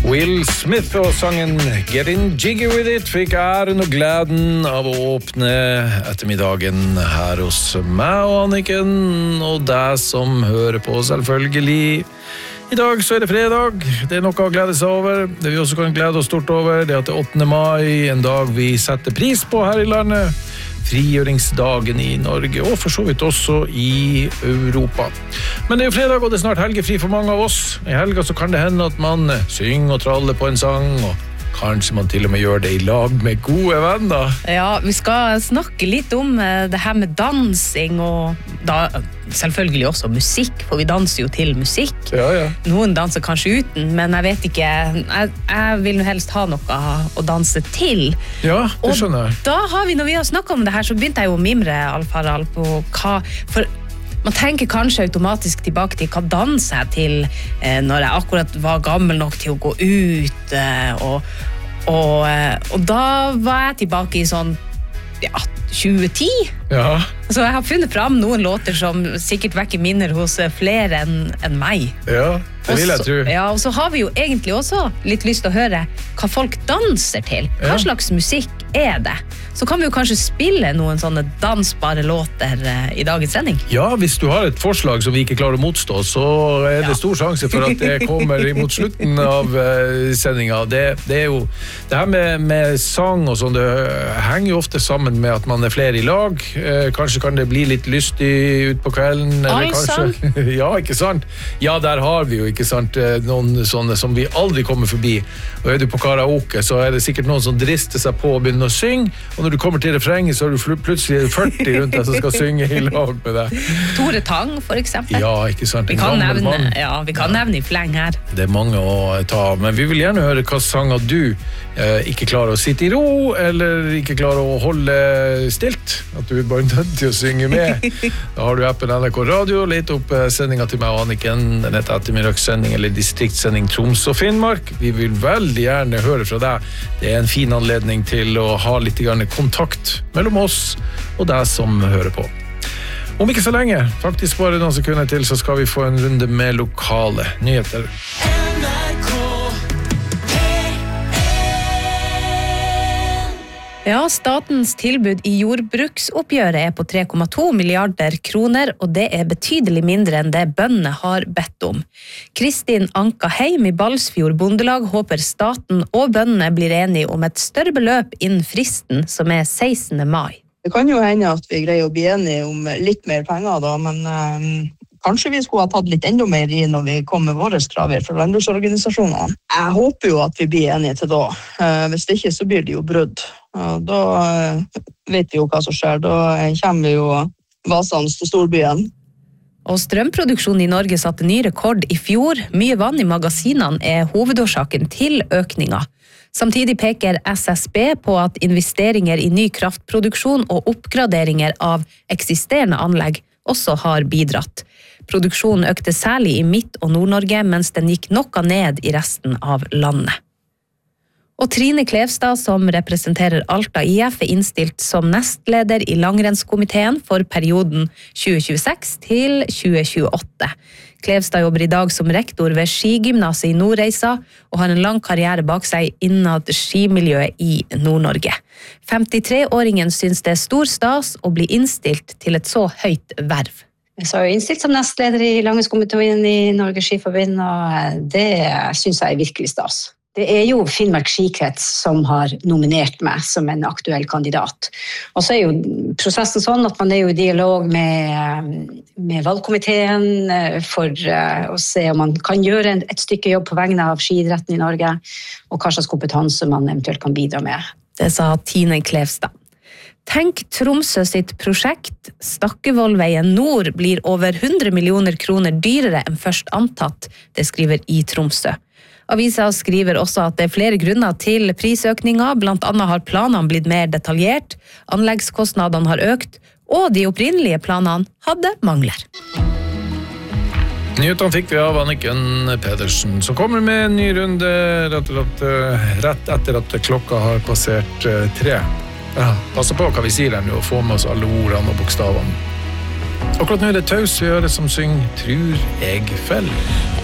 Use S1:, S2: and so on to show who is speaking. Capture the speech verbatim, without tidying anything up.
S1: Will Smith og sangen Getting Jiggy With It fikk æren og gleden av å åpne ettermiddagen her hos meg og Anniken, og deg som hører på selvfølgelig. I dag så er det fredag, det er noe å glede seg over. Det vi også kan glede oss stort over, det er at det er åttende mai, en dag vi setter pris på her i landet. Frigjøringsdagen i Norge, og for så vidt også i Europa. Men det er jo fredag, og det er snart helgefri for mange av oss. I helga så kan det hende at man synger og traller på en sang, og kanskje man til og med gjør det i lag med gode venner.
S2: Ja, vi skal snakke litt om det her med dansing, og da selvfølgelig også musikk, for vi danser jo til musikk.
S1: Ja, ja.
S2: Noen danser kanskje uten, men jeg vet ikke, jeg, jeg vil jo helst ha noe å danse til.
S1: Ja, det skjønner jeg.
S2: Og da har vi, når vi har snakket om det her, så begynte jeg jo å mimre, Alfaral, på hva, for man tenker kanskje automatisk tilbake til hva danser jeg til eh, når jeg akkurat var gammel nok til å gå ut, eh, og, og, eh, og da var jeg tilbake i sånn ja, tjue ti.
S1: Ja.
S2: Så jeg har funnet fram noen låter som sikkert vekker minner hos flere enn en meg.
S1: Ja, det vil jeg tro.
S2: Ja, og så har vi jo egentlig også litt lyst til å høre hva folk danser til. Hva
S1: Ja.
S2: slags musikk er det? Så kan vi jo kanskje spille noen sånne dansbare låter eh, i dagens sending.
S1: Ja, hvis du har et forslag som vi ikke klarer å motstå, så er det
S2: Ja.
S1: stor sjanse for at det kommer mot slutten av uh, sendinga. Det, det er jo, det her med, med sang og sånn, det henger jo ofte sammen med at man er flere i lag. Eh, kanskje kan det bli litt lystig ut på kvelden. Eller
S2: Allsang?
S1: kanskje, ja, ikke sant? Ja, der har vi jo, ikke sant, noen sånne som vi aldri kommer forbi. Og er du på karaoke, så er det sikkert noen som drister seg på å begynne å synge, og når du kommer til refrenget, så er du plutselig førti rundt deg som skal synge i lag med deg.
S2: Tore Tang, for eksempel.
S1: Ja, ikke sant?
S2: Vi
S1: En
S2: kan,
S1: gammel
S2: nevne,
S1: mann.
S2: ja, vi kan nevne i fleng her.
S1: Det er mange å ta av, men vi vil gjerne høre hva sanger du eh, ikke klarer å sitte i ro, eller ikke klarer å holde stilt, at du er bare nødt til å synge med. Da har du appen N R K Radio, let opp eh, sendinga til meg og Anniken, den heter ettermiddagssending eller distriktssending Troms og Finnmark. Vi vil veldig gjerne høre fra deg. Det er en fin anledning til å ha litt grann kontakt mellom oss og deg som hører på. Om ikke så lenge, faktisk bare noen sekunder til, så skal vi få en runde med lokale nyheter.
S2: Ja, statens tilbud i jordbruksoppgjøret er på tre komma to milliarder kroner, og det er betydelig mindre enn det bøndene har bedt om. Kristin Anka Heim i Balsfjord Bondelag håper staten og bøndene blir enige om et større beløp innen fristen, som er sekstende mai.
S3: Det kan jo hende at vi greier å bli enige om litt mer penger da, men eh, kanskje vi skulle ha tatt litt enda mer i når vi kom med våre kraver fra landbruksorganisasjonene. Jeg håper jo at vi blir enige til da. Eh, hvis det ikke så blir det jo brudd. Og da eh, vet vi jo hva som skjer. Da kommer vi jo vasende til storbyen.
S2: Og strømproduksjonen i Norge satte ny rekord i fjor. Mye vann i magasinene er hovedårsaken til økninga. Samtidig peker S S B på at investeringer i ny kraftproduksjon og oppgraderinger av eksisterende anlegg også har bidratt. Produksjonen økte særlig i Midt- og Nord-Norge, mens den gikk noe ned i resten av landet. Og Trine Klevstad, som representerer Alta I F, er innstilt som nestleder i langrennskomiteen for perioden tjue tjueseks til tjue tjueåtte. Klevstad jobber i dag som rektor ved skigymnaset i Nordreisa, og har en lang karriere bak seg innad skimiljøet i Nord-Norge. femtitre-åringen synes det er stor stas å bli innstilt til et så høyt verv.
S4: Så er jeg innstilt som nestleder i langrennskomiteen i Norges Skiforbund, og det synes jeg er virkelig stas. Det er jo Finnmark Skikrets som har nominert meg som en aktuell kandidat. Og så er jo prosessen sånn at man er jo i dialog med, med valgkomiteen for å se om man kan gjøre et stykke jobb på vegne av skiidretten i Norge, og hva slags kompetanse man eventuelt kan bidra med.
S2: Det sa Tine Klevstad. Tenk Tromsø sitt prosjekt. Stakkevollveien Nord blir over hundre millioner kroner dyrere enn først antatt, det skriver i Tromsø. Avisa skriver også at det er flere grunner til prisøkninga, blant annet har planene blitt mer detaljert, anleggskostnadene har økt, og de opprinnelige planene hadde mangler.
S1: Nyhetene fikk vi av Anniken Pedersen, som kommer med en ny runde rett, rett, rett etter at klokka har passert tre. Ja, pass på hva vi sier her nå, og få med oss alle ordene og bokstavene. Akkurat nå er det Taus vi hører som synger «Trur jeg fell».